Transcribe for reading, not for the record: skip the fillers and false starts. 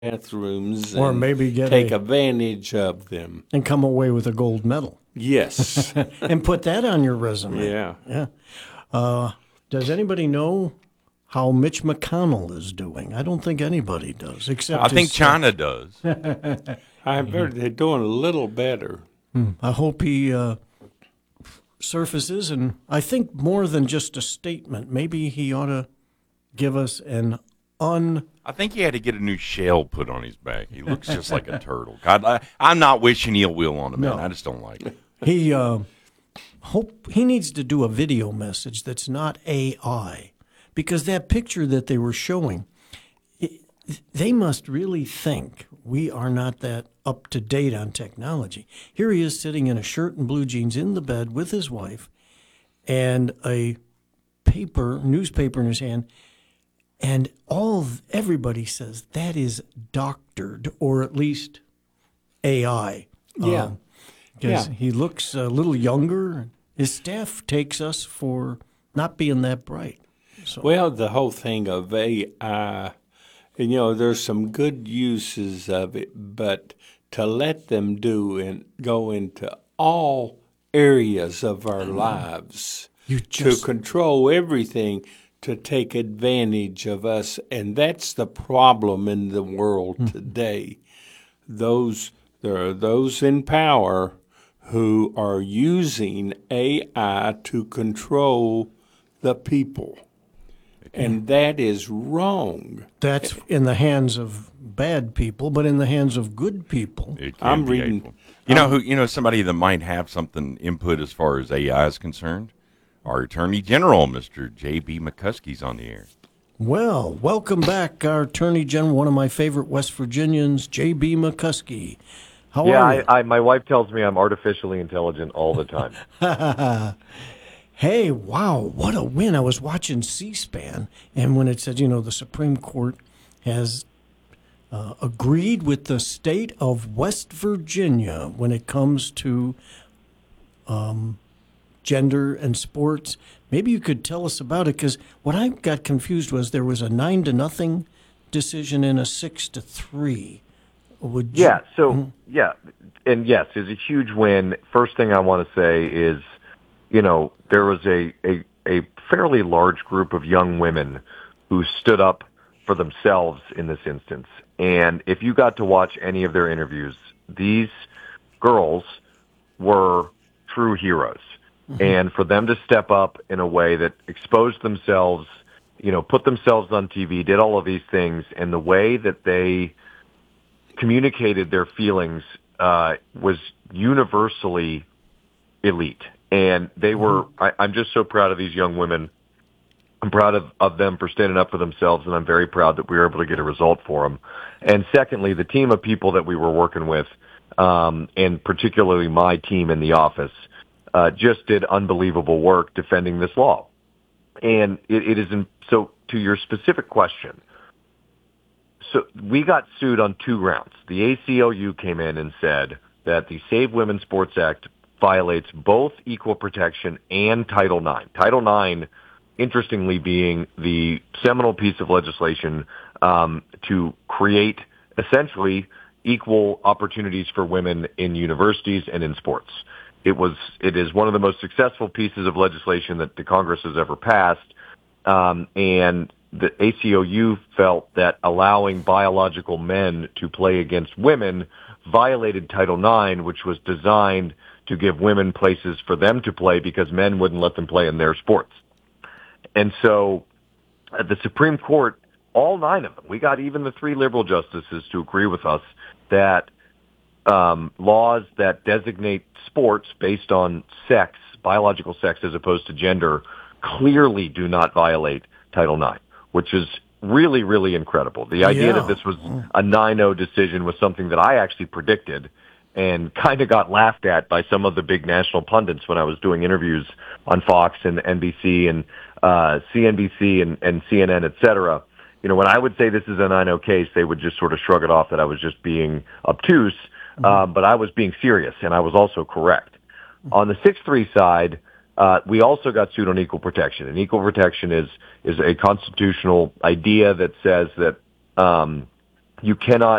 bathrooms Or and maybe take advantage of them. and come away with a gold medal Yes. and put that on your resume. Yeah. Yeah. Does anybody know how Mitch McConnell is doing? I don't think anybody does, except I think his China does. I've heard they're doing a little better. I hope he surfaces, and I think more than just a statement. Maybe he ought to give us an I think he had to get a new shell put on his back. He looks just like a turtle. God, I'm not wishing ill will on him, man. I just don't like it. He he needs to do a video message that's not AI, because that picture that they were showing, they must really think we are not that up to date on technology. Here he is sitting in a shirt and blue jeans in the bed with his wife, and a newspaper in his hand, and everybody says that is doctored, or at least AI. Yeah. Because he looks a little younger. His staff takes us for not being that bright. So. Well, the whole thing of AI, there's some good uses of it, but to let them do and go into all areas of our lives, to control everything, to take advantage of us, and that's the problem in the world today. There are those in power who are using AI to control the people. And that is wrong. That's in the hands of bad people, but in the hands of good people. I'm reading. Hateful. Somebody that might have something input as far as AI is concerned? Our Attorney General, Mr. J.B. McCuskey's on the air. Well, welcome back, our Attorney General, one of my favorite West Virginians, J.B. McCuskey. How are you? Yeah, my wife tells me I'm artificially intelligent all the time. Hey, wow, what a win. I was watching C-SPAN, and when it said, the Supreme Court has agreed with the state of West Virginia when it comes to gender and sports. Maybe you could tell us about it, because what I got confused was there was a 9-0 decision and a 6-3. And yes, it's a huge win. First thing I want to say is, there was a fairly large group of young women who stood up for themselves in this instance. And if you got to watch any of their interviews, these girls were true heroes. Mm-hmm. And for them to step up in a way that exposed themselves, put themselves on TV, did all of these things, and the way that they communicated their feelings was universally elite. And they were, I'm just so proud of these young women. I'm proud of them for standing up for themselves, and I'm very proud that we were able to get a result for them. And secondly, the team of people that we were working with, and particularly my team in the office, just did unbelievable work defending this law. And it is, so to your specific question, so we got sued on 2 grounds. The ACLU came in and said that the Save Women's Sports Act violates both equal protection and Title IX. Title IX, interestingly, being the seminal piece of legislation to create essentially equal opportunities for women in universities and in sports. It is one of the most successful pieces of legislation that the Congress has ever passed, and the ACLU felt that allowing biological men to play against women violated Title IX, which was designed to give women places for them to play because men wouldn't let them play in their sports. And so the Supreme Court, all 9 of them, we got even the 3 liberal justices to agree with us that laws that designate sports based on sex, biological sex as opposed to gender, clearly do not violate Title IX, which is really, really incredible. The idea that this was a 9-0 decision was something that I actually predicted and kind of got laughed at by some of the big national pundits when I was doing interviews on Fox and NBC and CNBC and CNN, et cetera. When I would say this is a 9-0 case, they would just sort of shrug it off that I was just being obtuse, but I was being serious, and I was also correct. On the 6-3 side, we also got sued on equal protection, and equal protection is a constitutional idea that says that You cannot